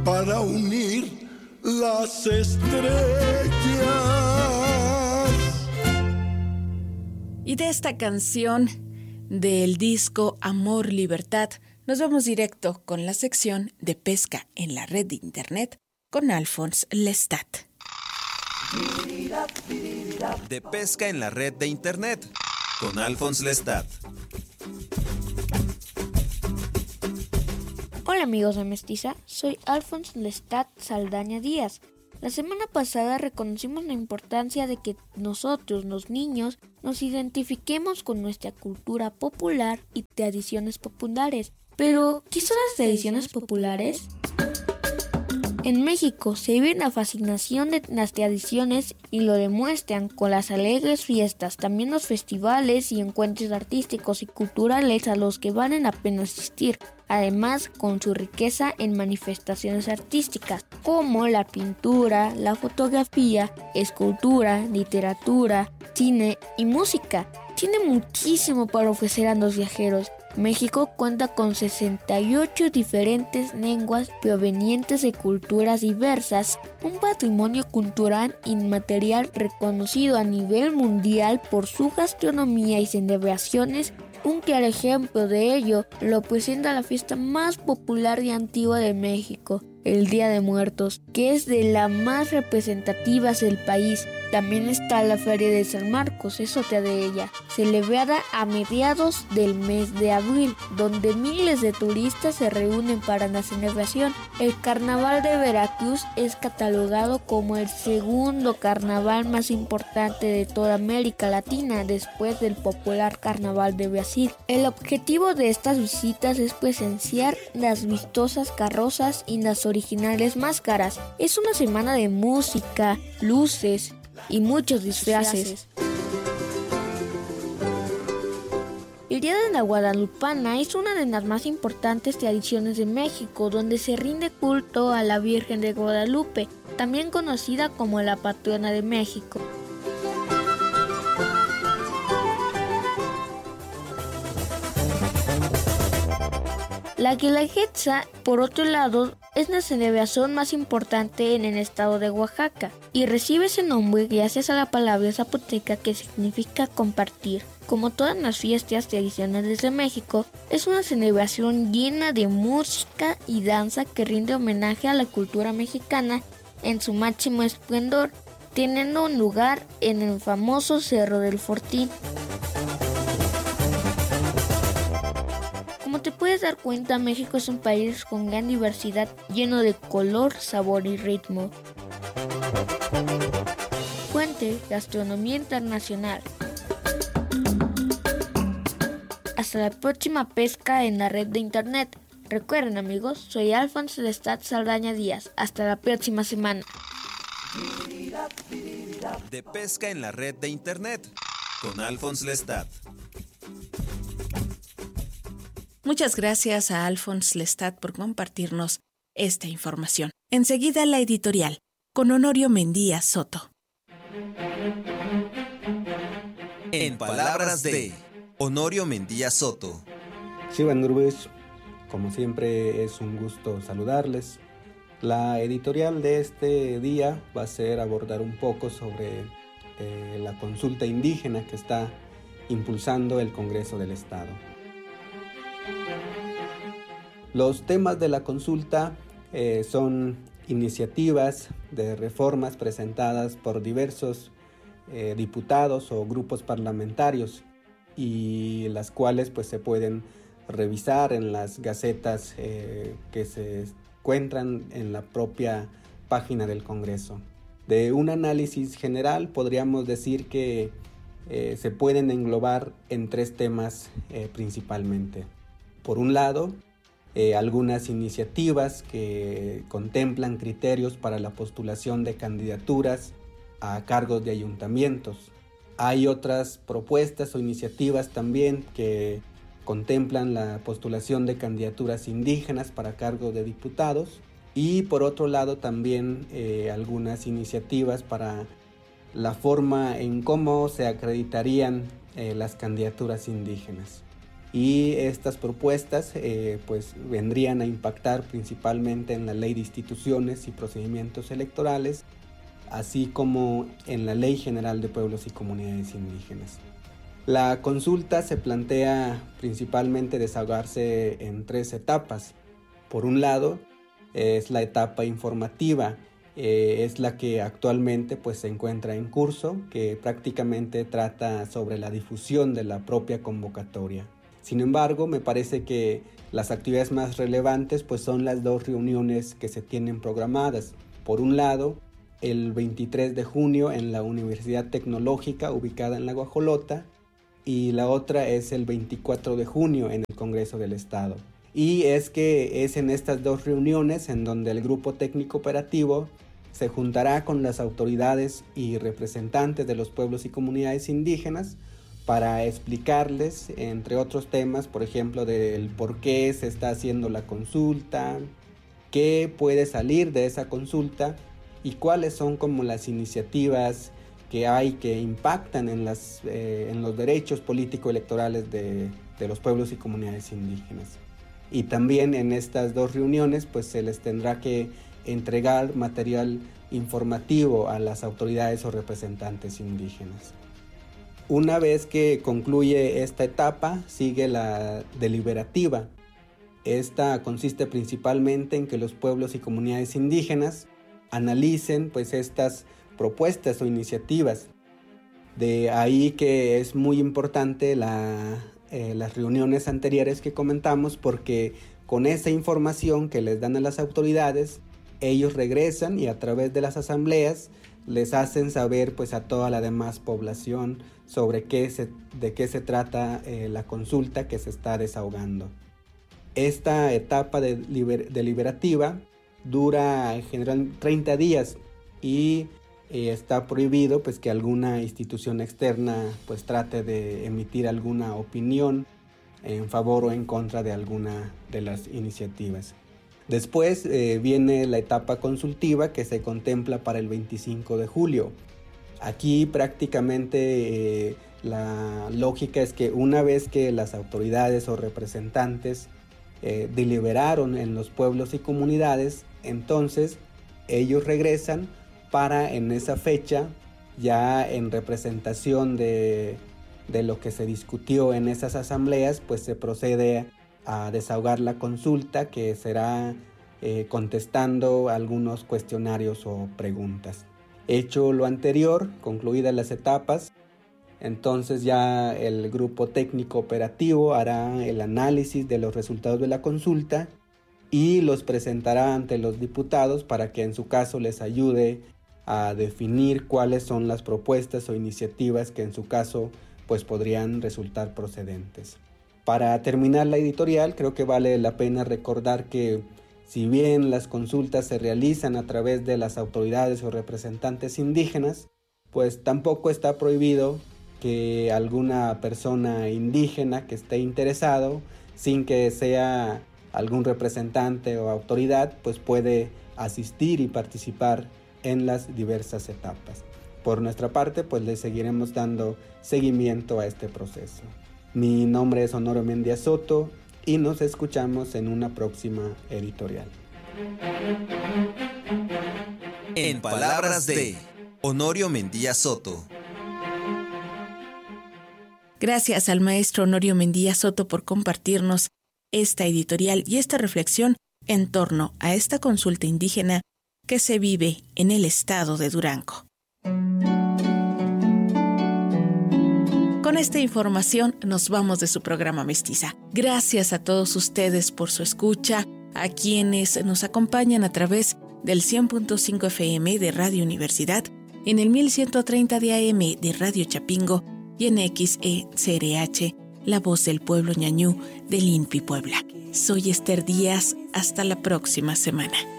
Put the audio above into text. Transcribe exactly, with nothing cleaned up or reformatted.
para unir las estrellas. Y de esta canción del disco Amor Libertad, nos vamos directo con la sección de pesca en la red de internet con Alphonse Lestat. De pesca en la red de internet con Alphonse Lestat. Hola amigos de Mestiza, soy Alphonse Lestat Saldaña Díaz. La semana pasada reconocimos la importancia de que nosotros, los niños, nos identifiquemos con nuestra cultura popular y tradiciones populares. Pero, ¿qué son las tradiciones populares? En México se vive una fascinación de las tradiciones y lo demuestran con las alegres fiestas, también los festivales y encuentros artísticos y culturales a los que valen la pena asistir, además con su riqueza en manifestaciones artísticas como la pintura, la fotografía, escultura, literatura, cine y música. Tiene muchísimo para ofrecer a los viajeros. México cuenta con sesenta y ocho diferentes lenguas provenientes de culturas diversas, un patrimonio cultural inmaterial reconocido a nivel mundial por su gastronomía y celebraciones. Un claro ejemplo de ello lo presenta la fiesta más popular y antigua de México, el Día de Muertos, que es de las más representativas del país. También está la Feria de San Marcos, es otra de ellas, celebrada a mediados del mes de abril, donde miles de turistas se reúnen para la celebración. El Carnaval de Veracruz es catalogado como el segundo carnaval más importante de toda América Latina, después del popular Carnaval de Brasil. El objetivo de estas visitas es presenciar las vistosas carrozas y las originales máscaras. Es una semana de música, luces y muchos disfraces. El Día de la Guadalupana es una de las más importantes tradiciones de México, donde se rinde culto a la Virgen de Guadalupe, también conocida como la patrona de México. La Guelaguetza, por otro lado, es la celebración más importante en el estado de Oaxaca y recibe ese nombre gracias a la palabra zapoteca que significa compartir. Como todas las fiestas tradicionales de México, es una celebración llena de música y danza que rinde homenaje a la cultura mexicana en su máximo esplendor, teniendo un lugar en el famoso Cerro del Fortín. Como te puedes dar cuenta, México es un país con gran diversidad, lleno de color, sabor y ritmo. Fuente: Gastronomía Internacional. Hasta la próxima pesca en la red de internet. Recuerden amigos, soy Alphonse Lestat Saldaña Díaz. Hasta la próxima semana. De pesca en la red de internet con Alphonse Lestat. Muchas gracias a Alphonse Lestat por compartirnos esta información. Enseguida la editorial, con Honorio Mendía Soto. En palabras de Honorio Mendía Soto. Shivan Nurbis, como siempre es un gusto saludarles. La editorial de este día va a ser abordar un poco sobre eh, la consulta indígena que está impulsando el Congreso del Estado. Los temas de la consulta eh, son iniciativas de reformas presentadas por diversos eh, diputados o grupos parlamentarios y las cuales pues, se pueden revisar en las gacetas eh, que se encuentran en la propia página del Congreso. De un análisis general podríamos decir que eh, se pueden englobar en tres temas eh, principalmente. Por un lado, eh, algunas iniciativas que contemplan criterios para la postulación de candidaturas a cargos de ayuntamientos. Hay otras propuestas o iniciativas también que contemplan la postulación de candidaturas indígenas para cargos de diputados. Y por otro lado también eh, algunas iniciativas para la forma en cómo se acreditarían eh, las candidaturas indígenas. y estas propuestas eh, pues vendrían a impactar principalmente en la Ley de Instituciones y Procedimientos Electorales, así como en la Ley General de Pueblos y Comunidades Indígenas. La consulta se plantea principalmente desahogarse en tres etapas. Por un lado, es la etapa informativa, eh, es la que actualmente pues, se encuentra en curso, que prácticamente trata sobre la difusión de la propia convocatoria. Sin embargo, me parece que las actividades más relevantes pues, son las dos reuniones que se tienen programadas. Por un lado, el veintitrés de junio en la Universidad Tecnológica ubicada en La Guajolota, y la otra es el veinticuatro de junio en el Congreso del Estado. Y es que es en estas dos reuniones en donde el Grupo Técnico Operativo se juntará con las autoridades y representantes de los pueblos y comunidades indígenas para explicarles, entre otros temas, por ejemplo, del por qué se está haciendo la consulta, qué puede salir de esa consulta y cuáles son como las iniciativas que hay que impactan en, las, eh, en los derechos político-electorales de, de los pueblos y comunidades indígenas. Y también en estas dos reuniones pues se les tendrá que entregar material informativo a las autoridades o representantes indígenas. Una vez que concluye esta etapa, sigue la deliberativa. Esta consiste principalmente en que los pueblos y comunidades indígenas analicen pues estas propuestas o iniciativas. De ahí que es muy importante la, eh, las reuniones anteriores que comentamos, porque con esa información que les dan a las autoridades, ellos regresan y a través de las asambleas les hacen saber pues, a toda la demás población sobre qué se, de qué se trata eh, la consulta que se está desahogando. Esta etapa de liber, deliberativa dura en general treinta días y eh, está prohibido pues, que alguna institución externa pues, trate de emitir alguna opinión en favor o en contra de alguna de las iniciativas. Después eh, viene la etapa consultiva que se contempla para el veinticinco de julio. Aquí prácticamente eh, la lógica es que una vez que las autoridades o representantes eh, deliberaron en los pueblos y comunidades, entonces ellos regresan para en esa fecha, ya en representación de, de lo que se discutió en esas asambleas, pues se procede a desahogar la consulta, que será eh, contestando algunos cuestionarios o preguntas. Hecho lo anterior, concluidas las etapas, entonces ya el grupo técnico operativo hará el análisis de los resultados de la consulta y los presentará ante los diputados para que en su caso les ayude a definir cuáles son las propuestas o iniciativas que en su caso pues podrían resultar procedentes. Para terminar la editorial, creo que vale la pena recordar que si bien las consultas se realizan a través de las autoridades o representantes indígenas, pues tampoco está prohibido que alguna persona indígena que esté interesado, sin que sea algún representante o autoridad, pues puede asistir y participar en las diversas etapas. Por nuestra parte, pues le seguiremos dando seguimiento a este proceso. Mi nombre es Honorio Mendía Soto y nos escuchamos en una próxima editorial. En palabras de Honorio Mendía Soto. Gracias al maestro Honorio Mendía Soto por compartirnos esta editorial y esta reflexión en torno a esta consulta indígena que se vive en el estado de Durango. Con esta información nos vamos de su programa Mestiza. Gracias a todos ustedes por su escucha, a quienes nos acompañan a través del cien punto cinco F M de Radio Universidad, en el mil ciento treinta de A M de Radio Chapingo y en X E C R H, La Voz del Pueblo Ñañú del INPI Puebla. Soy Esther Díaz, hasta la próxima semana.